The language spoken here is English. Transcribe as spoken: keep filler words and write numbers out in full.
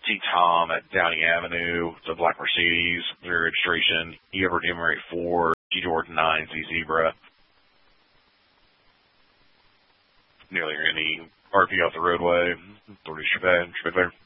T Tom at Downey Avenue. It's a black Mercedes. Their registration, E over Emirate four, G Jordan nine, Z Zebra. Nearly any R P off the roadway. thirty Chevette, Chevette.